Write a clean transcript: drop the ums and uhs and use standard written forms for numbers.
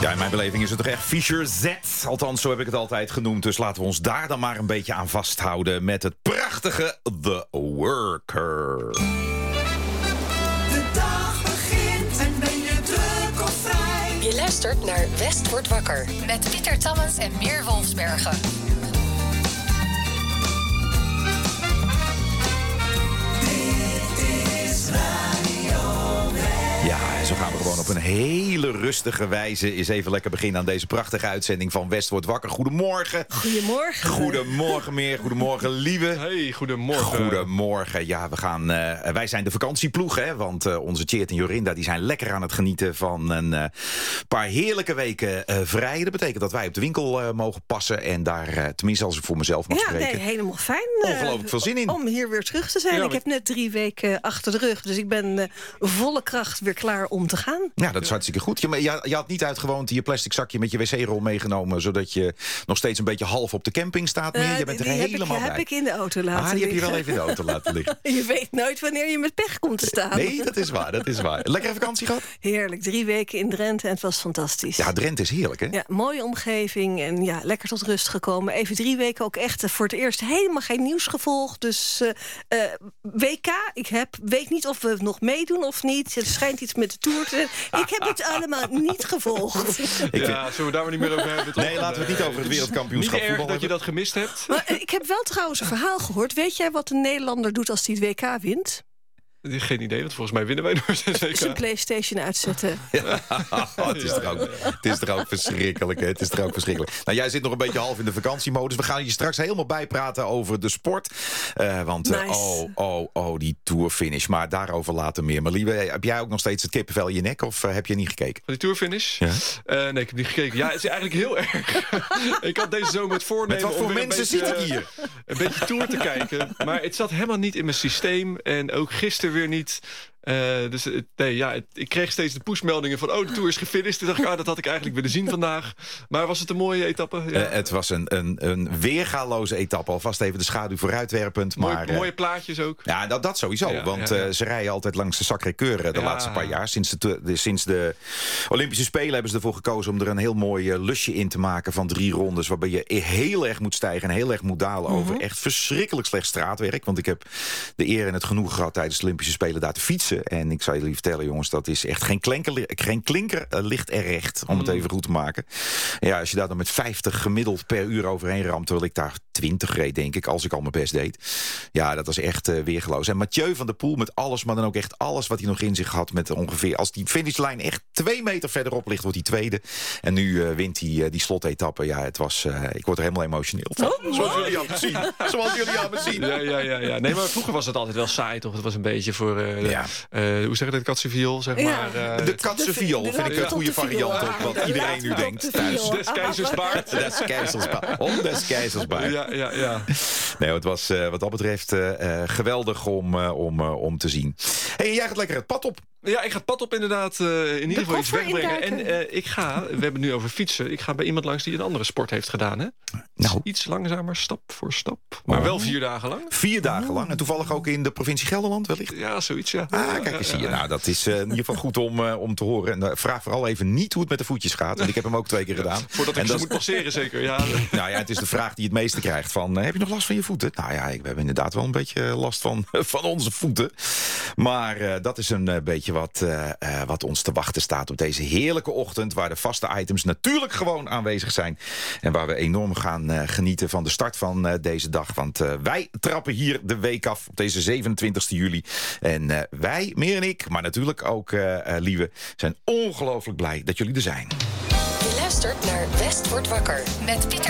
Ja, in mijn beleving is het toch echt Fischer Z. Althans, zo heb ik het altijd genoemd. Dus laten we ons daar dan maar een beetje aan vasthouden met het prachtige The Worker. De dag begint en ben je druk of vrij. Je luistert naar West wordt wakker met Pieter Tammens en Meer Wolfsbergen. Ja, en zo gaan we gewoon op een hele rustige wijze eens even lekker beginnen aan deze prachtige uitzending van West wordt wakker. Goedemorgen. Goedemorgen. Goedemorgen, Meer. Goedemorgen, Lieve. Hey, goedemorgen. Goedemorgen. Ja, wij zijn de vakantieploeg, hè, want onze Tjeerd en Jorinda die zijn lekker aan het genieten van een paar heerlijke weken vrij. Dat betekent dat wij op de winkel mogen passen en daar, tenminste als ik voor mezelf mag spreken. Ja, nee, helemaal fijn. Ongelooflijk veel zin in. Om hier weer terug te zijn. Ja, ik heb net 3 weken achter de rug, dus ik ben volle kracht weer klaar om te gaan. Ja, dat is hartstikke goed. Je had niet uitgewoond je plastic zakje met je wc-rol meegenomen, zodat je nog steeds een beetje half op de camping staat. Meer. Je bent er helemaal bij. heb ik in de auto laten liggen. Die heb je wel even in de auto laten liggen. Je weet nooit wanneer je met pech komt te staan. Nee, dat is waar. Dat is waar. Lekkere vakantie gehad? Heerlijk. 3 weken in Drenthe en het was fantastisch. Ja, Drenthe is heerlijk, hè? Ja, mooie omgeving en ja, lekker tot rust gekomen. Even 3 weken ook echt voor het eerst helemaal geen nieuws gevolgd. Dus WK, weet niet of we nog meedoen of niet. Het schijnt iets met de Tour te zijn. Ik heb het allemaal niet gevolgd. Ja, zullen we daar maar niet meer over hebben? Toch? Nee, laten we het niet over het wereldkampioenschap niet erg voetbal dat je hebben. dat gemist hebt. Maar ik heb wel trouwens een verhaal gehoord. Weet jij wat een Nederlander doet als hij het WK wint? Geen idee, want volgens mij winnen wij nooit een Zijn WK. PlayStation uitzetten. Het is toch ook verschrikkelijk, hè? Het is toch ook verschrikkelijk. Nou, jij zit nog een beetje half in de vakantiemodus. We gaan je straks helemaal bijpraten over de sport. Want Nice. die tourfinish. Maar daarover later meer. Maar Lieve, heb jij ook nog steeds het kippenvel in je nek? Of heb je niet gekeken? Van die tourfinish? Ja. Nee, ik heb niet gekeken. Ja, het is eigenlijk heel erg. Ik had deze zomer het voornemen Met wat voor om weer mensen zit ik hier? een beetje tour te kijken. Maar het zat helemaal niet in mijn systeem. En ook gisteren weer niet. Ik kreeg steeds de pushmeldingen van de Tour is gefinished. Toen dacht ik, dat had ik eigenlijk willen zien vandaag. Maar was het een mooie etappe? Ja. Het was een weergaloze etappe. Alvast even de schaduw vooruitwerpend. Maar, mooie plaatjes ook. Ja, dat sowieso. Ja, want ja. Ze rijden altijd langs de Sacré-Cœur de laatste paar jaar. Sinds de Olympische Spelen hebben ze ervoor gekozen om er een heel mooi lusje in te maken van 3 rondes. Waarbij je heel erg moet stijgen en heel erg moet dalen over echt verschrikkelijk slecht straatwerk. Want ik heb de eer en het genoegen gehad tijdens de Olympische Spelen daar te fietsen. En ik zou jullie vertellen, jongens, dat is echt geen klinker ligt er recht. Om het even goed te maken. Ja, als je daar dan met 50 gemiddeld per uur overheen ramt, terwijl ik daar 20 reed, denk ik, als ik al mijn best deed. Ja, dat was echt weergeloos. En Mathieu van der Poel met alles, maar dan ook echt alles wat hij nog in zich had. Met ongeveer, als die finishlijn echt 2 meter verderop ligt, wordt hij tweede. En nu wint hij die slotetappe. Ja, het was, ik word er helemaal emotioneel van. Zoals jullie aan het zien. Zoals jullie aan het zien. Ja. Nee, maar vroeger was het altijd wel saai, toch? Het was een beetje voor, hoe zeg je dat, katsenviool, zeg maar. De katsenviool vind ik een goede variant op wat iedereen nu denkt thuis. Des keizers baard. Des keizers baard. Des keizers baard. Ja. Nee, het was wat dat betreft geweldig om te zien. Hey, jij gaat lekker het pad op. Ja, ik ga het pad op inderdaad. In ieder geval iets koffer wegbrengen. induiken. En we hebben het nu over fietsen. Ik ga bij iemand langs die een andere sport heeft gedaan. Hè? Nou. Iets langzamer, stap voor stap. Maar wel 4 dagen lang. 4 dagen lang. En toevallig ook in de provincie Gelderland wellicht. Ja, zoiets, ja. Kijk eens hier. Nou, dat is in ieder geval goed om te horen. En vraag vooral even niet hoe het met de voetjes gaat. Want ik heb hem ook 2 keer gedaan. Voordat ik ze moet passeren, zeker. Ja. Nou ja, het is de vraag die het meeste krijgt. Heb je nog last van je voeten? Nou ja, we hebben inderdaad wel een beetje last van onze voeten. Maar dat is een beetje wat ons te wachten staat op deze heerlijke ochtend. Waar de vaste items natuurlijk gewoon aanwezig zijn. En waar we enorm gaan genieten van de start van deze dag. Want wij trappen hier de week af op deze 27 juli. En wij, Meer en ik, maar natuurlijk ook Lieve, zijn ongelooflijk blij dat jullie er zijn. Je luistert naar West wordt wakker met Pieter